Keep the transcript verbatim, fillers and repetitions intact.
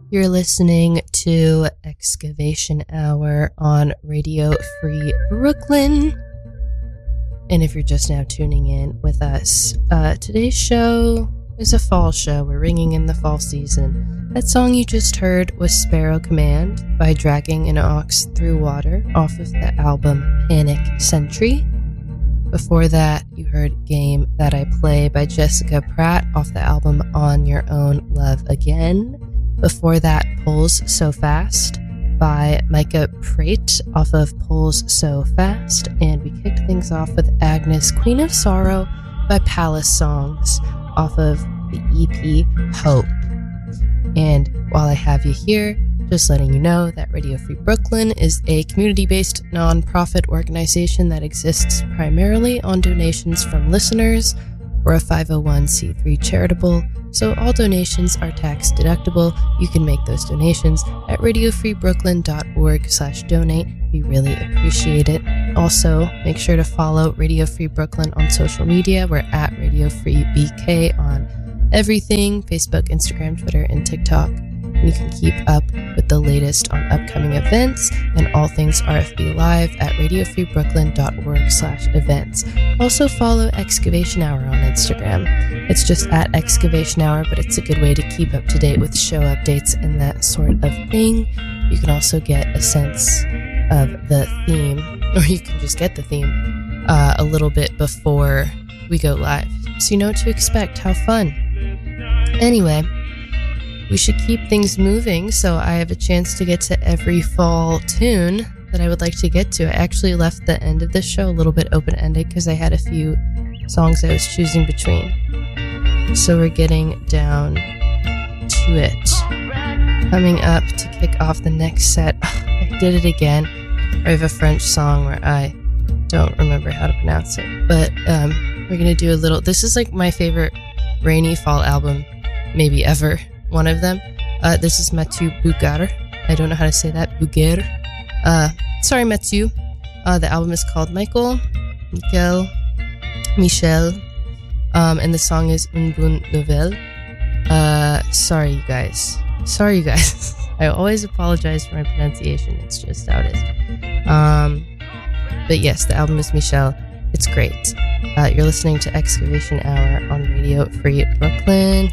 You're listening to Excavation Hour on Radio Free Brooklyn. And if you're just now tuning in with us, uh, today's show is a fall show. We're ringing in the fall season. That song you just heard was Sparrow Command by Dragging an Ox Through Water off of the album Panic Sentry. Before that, you heard Game That I Play by Jessica Pratt off the album On Your Own Love Again. Before that, Pulls So Fast by Micah Prate off of Pulls So Fast. And we kicked things off with Agnes, Queen of Sorrow by Palace Songs off of the E P Hope. And while I have you here, just letting you know that Radio Free Brooklyn is a community-based nonprofit organization that exists primarily on donations from listeners. We're a five oh one c three charitable, so all donations are tax deductible. You can make those donations at radiofreebrooklyn.org slash donate. We really appreciate it. Also, make sure to follow Radio Free Brooklyn on social media. We're at Radio Free B K on everything, Facebook, Instagram, Twitter, and TikTok. And you can keep up with the latest on upcoming events and all things R F B Live at radiofreebrooklyn.org slash events. Also follow Excavation Hour on Instagram. It's just at Excavation Hour, but it's a good way to keep up to date with show updates and that sort of thing. You can also get a sense of the theme, or you can just get the theme uh, a little bit before we go live, so you know what to expect. How fun. Anyway, we should keep things moving, so I have a chance to get to every fall tune that I would like to get to. I actually left the end of this show a little bit open-ended because I had a few songs I was choosing between. So we're getting down to it. Coming up to kick off the next set, oh, I did it again. I have a French song where I don't remember how to pronounce it, but um, we're going to do a little... This is like my favorite rainy fall album, maybe ever. One of them. Uh, this is Mathieu Bougar. I don't know how to say that. Bougar. Uh, sorry, Mathieu. Uh, the album is called Michael, Michael, Michel, um, and the song is Une Bonne Nouvelle. Uh, sorry, you guys. Sorry, you guys. I always apologize for my pronunciation. It's just how it is. Um, but yes, the album is Michel. It's great. Uh, you're listening to Excavation Hour on Radio Free Brooklyn.